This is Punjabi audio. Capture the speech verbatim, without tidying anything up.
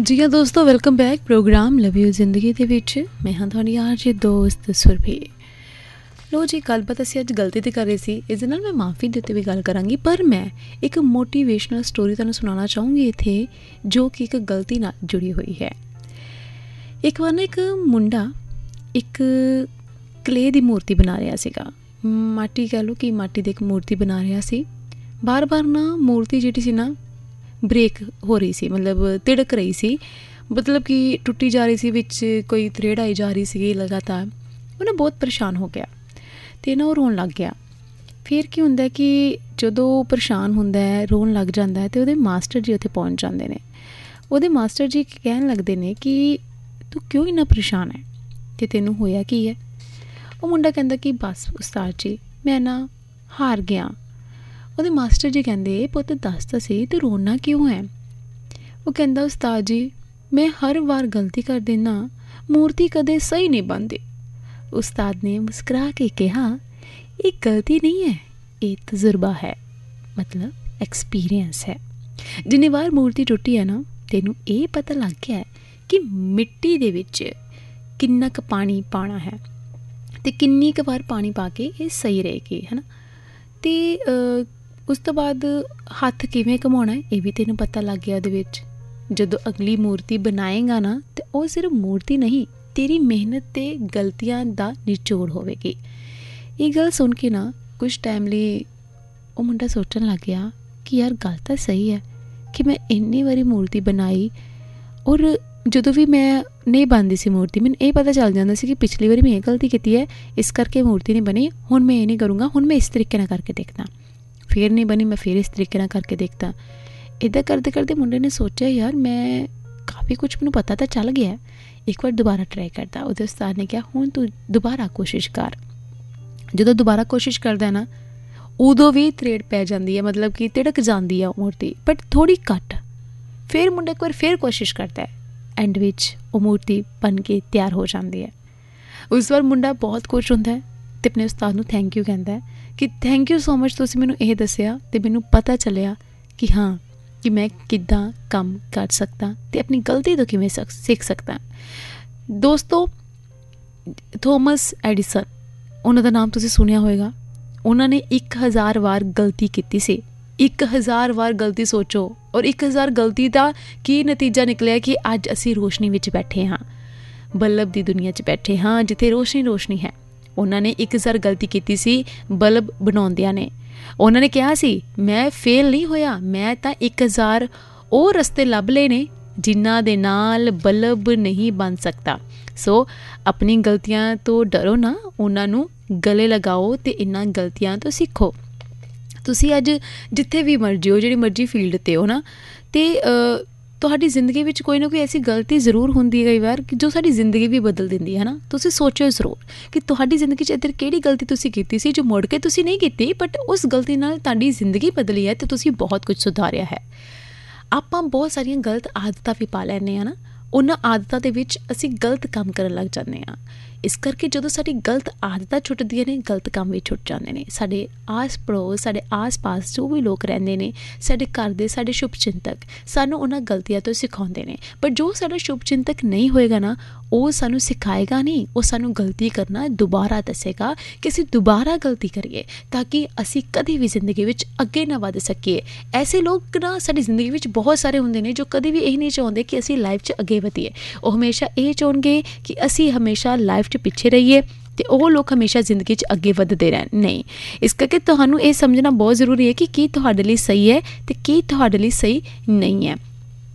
जी हाँ दोस्तों, welcome back programme love you जिंदगी ਦੇ ਵਿੱਚ ਮੈਂ ਹਾਂ ਤੁਹਾਡੀ ਆਰਜੇ ਦੋਸਤ ਸੁਰਭੀ। ਲੋ ਜੀ, ਗੱਲਬਾਤ ਅਸੀਂ ਅੱਜ ਗਲਤੀ 'ਤੇ ਕਰ ਰਹੇ ਸੀ, ਇਸ ਦੇ ਨਾਲ ਮੈਂ ਮਾफ़ੀ ਦੇ ਉੱਤੇ ਵੀ ਗੱਲ ਕਰਾਂਗੀ, ਪਰ ਮੈਂ ਇੱਕ ਮੋਟੀਵੇਸ਼ਨਲ ਸਟੋਰੀ ਤੁਹਾਨੂੰ ਸੁਣਾਉਣਾ ਚਾਹੂੰਗੀ ਇੱਥੇ, ਜੋ ਕਿ ਇੱਕ ਗਲਤੀ ਨਾਲ ਜੁੜੀ ਹੋਈ ਹੈ। ਇੱਕ ਵਾਰ ਨਾ ਇੱਕ ਮੁੰਡਾ ਇੱਕ ਕਲੇ ਦੀ ਮੂਰਤੀ ਬਣਾ ਰਿਹਾ ਸੀਗਾ, ਮਾਟੀ ਕਹਿ ਲਓ ਕਿ ਮਾਟੀ ਦੀ ਇੱਕ ਮੂਰਤੀ ਬਣਾ ਰਿਹਾ ਸੀ। ਬਾਰ ਬਾਰ ਨਾ ਮੂਰਤੀ ਜਿਹੜੀ ਸੀ ਨਾ ਬ੍ਰੇਕ ਹੋ ਰਹੀ ਸੀ, ਮਤਲਬ ਤਿੜਕ ਰਹੀ ਸੀ, ਮਤਲਬ ਕਿ ਟੁੱਟੀ ਜਾ ਰਹੀ ਸੀ, ਵਿੱਚ ਕੋਈ ਤਰੇੜ ਆਈ ਜਾ ਰਹੀ ਸੀਗੀ ਲਗਾਤਾਰ। ਉਹ ਨਾ ਬਹੁਤ ਪਰੇਸ਼ਾਨ ਹੋ ਗਿਆ ਅਤੇ ਨਾ ਉਹ ਰੋਣ ਲੱਗ ਗਿਆ। ਫਿਰ ਕੀ ਹੁੰਦਾ ਕਿ ਜਦੋਂ ਉਹ ਪਰੇਸ਼ਾਨ ਹੁੰਦਾ ਹੈ, ਰੋਣ ਲੱਗ ਜਾਂਦਾ ਹੈ, ਅਤੇ ਉਹਦੇ ਮਾਸਟਰ ਜੀ ਉੱਥੇ ਪਹੁੰਚ ਜਾਂਦੇ ਨੇ। ਉਹਦੇ ਮਾਸਟਰ ਜੀ ਕਹਿਣ ਲੱਗਦੇ ਨੇ ਕਿ ਤੂੰ ਕਿਉਂ ਇੰਨਾ ਪਰੇਸ਼ਾਨ ਹੈ ਅਤੇ ਤੈਨੂੰ ਹੋਇਆ ਕੀ ਹੈ। ਉਹ ਮੁੰਡਾ ਕਹਿੰਦਾ ਕਿ ਬਸ ਉਸਤਾਦ ਜੀ, ਮੈਂ ਨਾ ਹਾਰ ਗਿਆ। ਉਹਦੇ ਮਾਸਟਰ ਜੀ ਕਹਿੰਦੇ, ਪੁੱਤ ਦੱਸ ਤਾਂ ਸਹੀ, ਤੂੰ ਰੋਣਾ ਕਿਉਂ ਹੈ। ਉਹ ਕਹਿੰਦਾ, ਉਸਤਾਦ ਜੀ ਮੈਂ ਹਰ ਵਾਰ ਗਲਤੀ ਕਰ ਦਿੰਦਾ, ਮੂਰਤੀ ਕਦੇ ਸਹੀ ਨਹੀਂ ਬਣਦੀ। ਉਸਤਾਦ ਨੇ ਮੁਸਕਰਾ ਕੇ ਕਿਹਾ, ਇਹ ਗਲਤੀ ਨਹੀਂ ਹੈ, ਇਹ ਤਜਰਬਾ ਹੈ, ਮਤਲਬ ਐਕਸਪੀਰੀਅੰਸ ਹੈ। ਜਿੰਨੀ ਵਾਰ ਮੂਰਤੀ ਟੁੱਟੀ ਹੈ ਨਾ, ਤੈਨੂੰ ਇਹ ਪਤਾ ਲੱਗ ਗਿਆ ਹੈ ਕਿ ਮਿੱਟੀ ਦੇ ਵਿੱਚ ਕਿੰਨਾ ਕੁ ਪਾਣੀ ਪਾਉਣਾ ਹੈ ਅਤੇ ਕਿੰਨੀ ਕੁ ਵਾਰ ਪਾਣੀ ਪਾ ਕੇ ਇਹ ਸਹੀ ਰਹੇਗੀ, ਹੈ ਨਾ। ਅਤੇ ਉਸ ਤੋਂ ਬਾਅਦ ਹੱਥ ਕਿਵੇਂ ਘੁਮਾਉਣਾ ਹੈ ਇਹ ਵੀ ਤੈਨੂੰ ਪਤਾ ਲੱਗ ਗਿਆ ਉਹਦੇ ਵਿੱਚ। ਜਦੋਂ ਅਗਲੀ ਮੂਰਤੀ ਬਣਾਏਗਾ ਨਾ, ਤਾਂ ਉਹ ਸਿਰਫ ਮੂਰਤੀ ਨਹੀਂ, ਤੇਰੀ ਮਿਹਨਤ ਅਤੇ ਗਲਤੀਆਂ ਦਾ ਨਿਚੋੜ ਹੋਵੇਗੀ। ਇਹ ਗੱਲ ਸੁਣ ਕੇ ਨਾ ਕੁਛ ਟਾਈਮ ਲਈ ਉਹ ਮੁੰਡਾ ਸੋਚਣ ਲੱਗ ਗਿਆ ਕਿ ਯਾਰ ਗੱਲ ਤਾਂ ਸਹੀ ਹੈ ਕਿ ਮੈਂ ਇੰਨੀ ਵਾਰੀ ਮੂਰਤੀ ਬਣਾਈ, ਔਰ ਜਦੋਂ ਵੀ ਮੈਂ ਨਹੀਂ ਬਣਦੀ ਸੀ ਮੂਰਤੀ, ਮੈਨੂੰ ਇਹ ਪਤਾ ਚੱਲ ਜਾਂਦਾ ਸੀ ਕਿ ਪਿਛਲੀ ਵਾਰੀ ਮੈਂ ਇਹ ਗਲਤੀ ਕੀਤੀ ਹੈ, ਇਸ ਕਰਕੇ ਮੂਰਤੀ ਨਹੀਂ ਬਣੀ, ਹੁਣ ਮੈਂ ਇਹ ਨਹੀਂ ਕਰੂੰਗਾ, ਹੁਣ ਮੈਂ ਇਸ ਤਰੀਕੇ ਨਾਲ ਕਰਕੇ ਦੇਖਦਾ। ਫਿਰ ਨਹੀਂ ਬਣੀ, ਮੈਂ ਫਿਰ ਇਸ ਤਰੀਕੇ ਨਾਲ ਕਰਕੇ ਦੇਖਦਾ। ਇੱਦਾਂ ਕਰਦੇ ਕਰਦੇ ਮੁੰਡੇ ਨੇ ਸੋਚਿਆ, ਯਾਰ ਮੈਂ ਕਾਫੀ ਕੁਛ ਮੈਨੂੰ ਪਤਾ ਤਾਂ ਚੱਲ ਗਿਆ, ਇੱਕ ਵਾਰ ਦੁਬਾਰਾ ਟਰਾਈ ਕਰਦਾ। ਉਹਦੇ ਉਸਤਾਦ ਨੇ ਕਿਹਾ, ਹੁਣ ਤੂੰ ਦੁਬਾਰਾ ਕੋਸ਼ਿਸ਼ ਕਰ। ਜਦੋਂ ਦੁਬਾਰਾ ਕੋਸ਼ਿਸ਼ ਕਰਦਾ ਨਾ, ਉਦੋਂ ਵੀ ਤਰੇੜ ਪੈ ਜਾਂਦੀ ਹੈ, ਮਤਲਬ ਕਿ ਤਿੜਕ ਜਾਂਦੀ ਹੈ ਮੂਰਤੀ, ਬਟ ਥੋੜ੍ਹੀ ਘੱਟ। ਫਿਰ ਮੁੰਡਾ ਇੱਕ ਵਾਰ ਫਿਰ ਕੋਸ਼ਿਸ਼ ਕਰਦਾ ਹੈ, ਐਂਡ ਵਿੱਚ ਉਹ ਮੂਰਤੀ ਬਣ ਕੇ ਤਿਆਰ ਹੋ ਜਾਂਦੀ ਹੈ। ਉਸ ਵਾਰ ਮੁੰਡਾ ਬਹੁਤ ਖੁਸ਼ ਹੁੰਦਾ ਹੈ ਅਤੇ ਆਪਣੇ ਉਸਤਾਦ ਨੂੰ ਥੈਂਕ ਯੂ ਕਹਿੰਦਾ ਹੈ ਕਿ ਥੈਂਕ ਯੂ ਸੋ ਮਚ, ਤੁਸੀਂ ਮੈਨੂੰ ਇਹ ਦੱਸਿਆ ਅਤੇ ਮੈਨੂੰ ਪਤਾ ਚੱਲਿਆ ਕਿ ਹਾਂ ਕਿ ਮੈਂ ਕਿੱਦਾਂ ਕੰਮ ਕਰ ਸਕਦਾ ਅਤੇ ਆਪਣੀ ਗਲਤੀ ਤੋਂ ਕਿਵੇਂ ਸਕ ਸਿੱਖ ਸਕਦਾ। ਦੋਸਤੋ, ਥੋਮਸ ਐਡੀਸਨ, ਉਹਨਾਂ ਦਾ ਨਾਮ ਤੁਸੀਂ ਸੁਣਿਆ ਹੋਏਗਾ। ਉਹਨਾਂ ਨੇ ਇੱਕ ਹਜ਼ਾਰ ਵਾਰ ਗਲਤੀ ਕੀਤੀ ਸੀ। ਇੱਕ ਹਜ਼ਾਰ ਵਾਰ ਗਲਤੀ ਸੋਚੋ, ਔਰ ਇੱਕ ਹਜ਼ਾਰ ਗਲਤੀ ਦਾ ਕੀ ਨਤੀਜਾ ਨਿਕਲਿਆ ਕਿ ਅੱਜ ਅਸੀਂ ਰੋਸ਼ਨੀ ਵਿੱਚ ਬੈਠੇ ਹਾਂ, ਬਲਬ ਦੀ ਦੁਨੀਆ 'ਚ ਬੈਠੇ ਹਾਂ, ਜਿੱਥੇ ਰੋਸ਼ਨੀ ਰੋਸ਼ਨੀ ਹੈ। ਉਹਨਾਂ ਨੇ ਇੱਕ ਹਜ਼ਾਰ ਗਲਤੀ ਕੀਤੀ ਸੀ ਬਲਬ ਬਣਾਉਂਦਿਆਂ ਨੇ। ਉਹਨਾਂ ਨੇ ਕਿਹਾ ਸੀ, ਮੈਂ ਫੇਲ ਨਹੀਂ ਹੋਇਆ, ਮੈਂ ਤਾਂ ਇੱਕ ਹਜ਼ਾਰ ਉਹ ਰਸਤੇ ਲੱਭ ਲਏ ਨੇ ਜਿਨ੍ਹਾਂ ਦੇ ਨਾਲ ਬਲਬ ਨਹੀਂ ਬਣ ਸਕਦਾ। ਸੋ ਆਪਣੀ ਗਲਤੀਆਂ ਤੋਂ ਡਰੋ ਨਾ, ਉਹਨਾਂ ਨੂੰ ਗਲੇ ਲਗਾਓ ਅਤੇ ਇਹਨਾਂ ਗਲਤੀਆਂ ਤੋਂ ਸਿੱਖੋ। ਤੁਸੀਂ ਅੱਜ ਜਿੱਥੇ ਵੀ ਮਰਜ਼ੀ ਹੋ, ਜਿਹੜੀ ਮਰਜ਼ੀ ਫੀਲਡ 'ਤੇ ਹੋ ਨਾ, ਅਤੇ ਤੁਹਾਡੀ ਜ਼ਿੰਦਗੀ ਵਿੱਚ ਕੋਈ ਨਾ ਕੋਈ ਐਸੀ ਗਲਤੀ ਜ਼ਰੂਰ ਹੁੰਦੀ ਹੈ ਕਈ ਵਾਰ ਕਿ ਜੋ ਸਾਡੀ ਜ਼ਿੰਦਗੀ ਵੀ ਬਦਲ ਦਿੰਦੀ ਹੈ ਨਾ। ਤੁਸੀਂ ਸੋਚੋ ਜ਼ਰੂਰ ਕਿ ਤੁਹਾਡੀ ਜ਼ਿੰਦਗੀ 'ਚ ਇੱਧਰ ਕਿਹੜੀ ਗਲਤੀ ਤੁਸੀਂ ਕੀਤੀ ਸੀ ਜੋ ਮੁੜ ਕੇ ਤੁਸੀਂ ਨਹੀਂ ਕੀਤੀ, ਬਟ ਉਸ ਗਲਤੀ ਨਾਲ ਤੁਹਾਡੀ ਜ਼ਿੰਦਗੀ ਬਦਲੀ ਹੈ ਅਤੇ ਤੁਸੀਂ ਬਹੁਤ ਕੁਝ ਸੁਧਾਰਿਆ ਹੈ। ਆਪਾਂ ਬਹੁਤ ਸਾਰੀਆਂ ਗਲਤ ਆਦਤਾਂ ਵੀ ਪਾ ਲੈਂਦੇ ਹਾਂ ਨਾ, ਉਹਨਾਂ ਆਦਤਾਂ ਦੇ ਵਿੱਚ ਅਸੀਂ ਗਲਤ ਕੰਮ ਕਰਨ ਲੱਗ ਜਾਂਦੇ ਹਾਂ। ਇਸ ਕਰਕੇ ਜਦੋਂ ਸਾਡੀ ਗਲਤ ਆਦਤਾਂ ਛੁੱਟਦੀਆਂ ਨੇ, ਗਲਤ ਕੰਮ ਵੀ ਛੁੱਟ ਜਾਂਦੇ ਨੇ। ਸਾਡੇ ਆਸ ਪੜੋਸ, ਸਾਡੇ ਆਸ ਪਾਸ ਜੋ ਵੀ ਲੋਕ ਰਹਿੰਦੇ ਨੇ, ਸਾਡੇ ਘਰ ਦੇ, ਸਾਡੇ ਸ਼ੁਭ ਚਿੰਤਕ ਸਾਨੂੰ ਉਹਨਾਂ ਗਲਤੀਆਂ ਤੋਂ ਸਿਖਾਉਂਦੇ ਨੇ। ਪਰ ਜੋ ਸਾਡਾ ਸ਼ੁਭ ਚਿੰਤਕ ਨਹੀਂ ਹੋਏਗਾ ਨਾ, ਉਹ ਸਾਨੂੰ ਸਿਖਾਏਗਾ ਨਹੀਂ, ਉਹ ਸਾਨੂੰ ਗਲਤੀ ਕਰਨਾ ਦੁਬਾਰਾ ਦੱਸੇਗਾ ਕਿ ਅਸੀਂ ਦੁਬਾਰਾ ਗਲਤੀ ਕਰੀਏ, ਤਾਂ ਕਿ ਅਸੀਂ ਕਦੇ ਵੀ ਜ਼ਿੰਦਗੀ ਵਿੱਚ ਅੱਗੇ ਨਾ ਵੱਧ ਸਕੀਏ। ਐਸੇ ਲੋਕ ਨਾ ਸਾਡੀ ਜ਼ਿੰਦਗੀ ਵਿੱਚ ਬਹੁਤ ਸਾਰੇ ਹੁੰਦੇ ਨੇ ਜੋ ਕਦੇ ਵੀ ਇਹ ਨਹੀਂ ਚਾਹੁੰਦੇ ਕਿ ਅਸੀਂ ਲਾਈਫ 'ਚ ਅੱਗੇ ਵਧੀਏ। ਉਹ ਹਮੇਸ਼ਾ ਇਹ ਚਾਹੁੰਣਗੇ ਕਿ ਅਸੀਂ ਹਮੇਸ਼ਾ ਲਾਈਫ 'ਚ ਪਿੱਛੇ ਰਹੀਏ ਅਤੇ ਉਹ ਲੋਕ ਹਮੇਸ਼ਾ ਜ਼ਿੰਦਗੀ 'ਚ ਅੱਗੇ ਵੱਧਦੇ ਰਹਿਣ। ਨਹੀਂ, ਇਸ ਕਰਕੇ ਤੁਹਾਨੂੰ ਇਹ ਸਮਝਣਾ ਬਹੁਤ ਜ਼ਰੂਰੀ ਹੈ ਕਿ ਕੀ ਤੁਹਾਡੇ ਲਈ ਸਹੀ ਹੈ ਅਤੇ ਕੀ ਤੁਹਾਡੇ ਲਈ ਸਹੀ ਨਹੀਂ ਹੈ।